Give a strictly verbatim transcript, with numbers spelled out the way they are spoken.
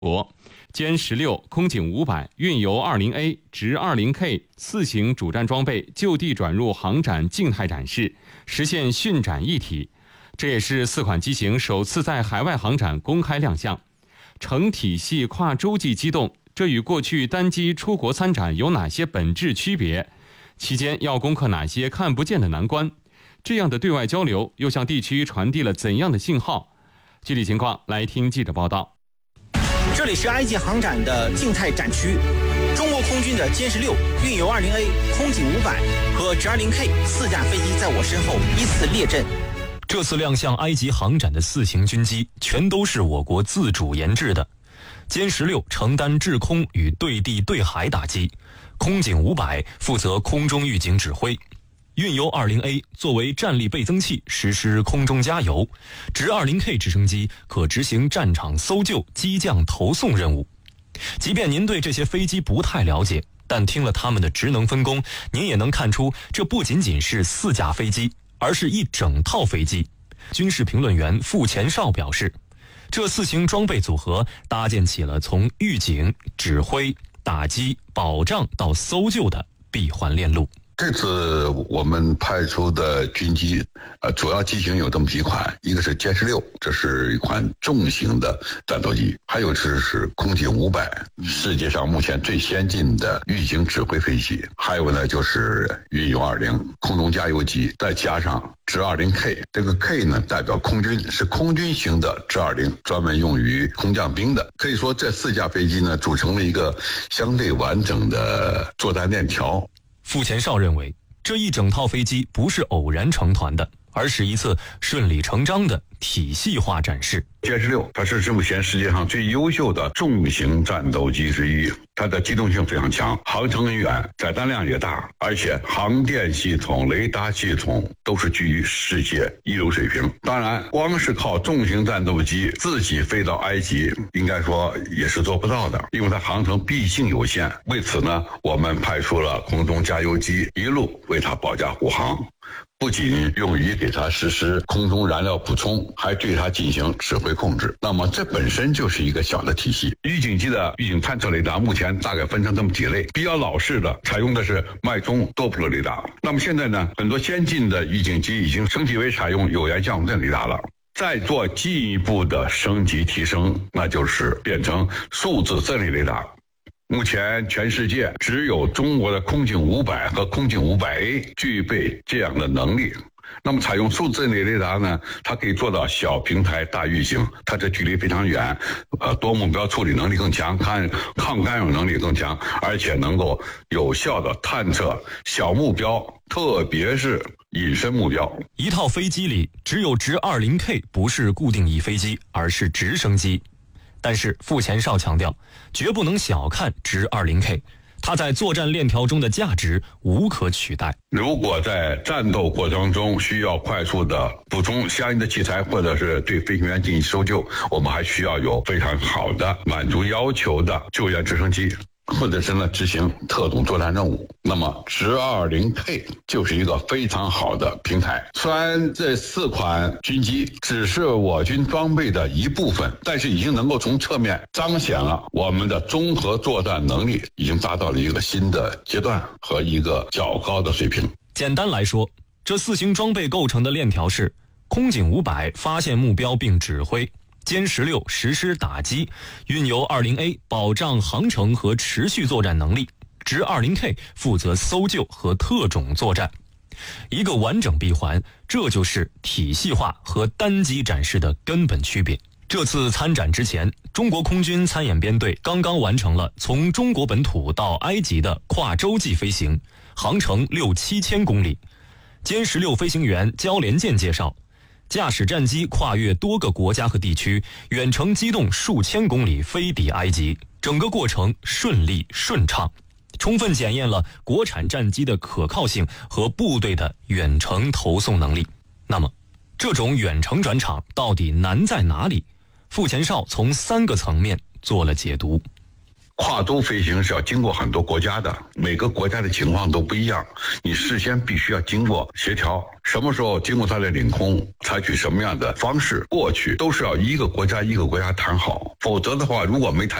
国歼十六、空警五百、运油二零 A、直二零 K 四型主战装备就地转入航展静态展示，实现训展一体。这也是四款机型首次在海外航展公开亮相。成体系跨洲际机动，这与过去单机出国参展有哪些本质区别？期间要攻克哪些看不见的难关？这样的对外交流又向地区传递了怎样的信号？具体情况来听记者报道。 这里是埃及航展的静态展区，中国空军的歼十六、运油二零 A、空警五百和直二零 K 四架飞机在我身后依次列阵。 这次亮相埃及航展的四型军机全都是我国自主研制的。歼十六承担制空与对地对海打击，空警五百负责空中预警指挥，运油二零 A 作为战力倍增器实施空中加油，直二零 K 直升机可执行战场搜救、机降投送任务。即便您对这些飞机不太了解，但听了他们的职能分工，您也能看出这不仅仅是四架飞机，而是一整套飞机。军事评论员傅前绍表示，这四型装备组合搭建起了从预警、指挥、打击、保障到搜救的闭环链路。 这次我们派出的军机，呃，主要机型有这么几款，一个是歼十六，这是一款重型的战斗机；还有是是空警五百，世界上目前最先进的预警指挥飞机；还有呢就是运油二零空中加油机，再加上直二零 K， 这个 K 呢代表空军，是空军型的直二零，专门用于空降兵的。可以说这四架飞机呢组成了一个相对完整的作战链条。 傅前绍认为，这一整套飞机不是偶然成团的，而是一次顺理成章的体系化展示。 歼十六它是目前世界上最优秀的重型战斗机之一，它的机动性非常强，航程远，载弹量也大，而且航电系统、雷达系统都是居于世界一流水平。当然，光是靠重型战斗机自己飞到埃及，应该说也是做不到的，因为它航程毕竟有限。为此呢，我们派出了空中加油机，一路为它保驾护航。不仅用于给它实施空中燃料补充，还对它进行指挥控制。那么这本身就是一个小的体系。预警机的预警探测雷达目前大概分成这么几类，比较老式的采用的是脉冲多普勒雷达。那么现在呢，很多先进的预警机已经升级为采用有源相位阵雷达了。再做进一步的升级提升，那就是变成数字阵列雷达。目前全世界只有中国的空警五百和空警五百 A 具备这样的能力。那么采用数字阵列雷达呢，它可以做到小平台大预警，它这距离非常远，呃，多目标处理能力更强，抗抗干扰能力更强，而且能够有效的探测小目标，特别是隐身目标。 一套飞机里只有直二零 K 不是固定翼飞机，而是直升机。但是傅前绍强调，绝不能小看直二零 K， 它在作战链条中的价值无可取代。 如果在战斗过程中需要快速的补充相应的器材，或者是对飞行员进行搜救，我们还需要有非常好的满足要求的救援直升机，或者是呢执行特种作战任务。那么直二零 K 就是一个非常好的平台。虽然这四款军机只是我军装备的一部分，但是已经能够从侧面彰显了我们的综合作战能力已经达到了一个新的阶段和一个较高的水平。 简单来说，这四型装备构成的链条是：空警五百发现目标并指挥，歼十六实施打击，运油二零 A 保障航程和持续作战能力，直二零 K 负责搜救和特种作战。一个完整闭环，这就是体系化和单机展示的根本区别。这次参展之前，中国空军参演编队刚刚完成了从中国本土到埃及的跨洲际飞行，航程六七千公里。歼十六飞行员焦连健介绍，驾驶战机跨越多个国家和地区，远程机动数千公里飞抵埃及，整个过程顺利顺畅，充分检验了国产战机的可靠性和部队的远程投送能力。那么，这种远程转场到底难在哪里？傅前绍从三个层面做了解读。 跨洲飞行是要经过很多国家的，每个国家的情况都不一样，你事先必须要经过协调，什么时候经过它的领空，采取什么样的方式过去，都是要一个国家一个国家谈好，否则的话如果没谈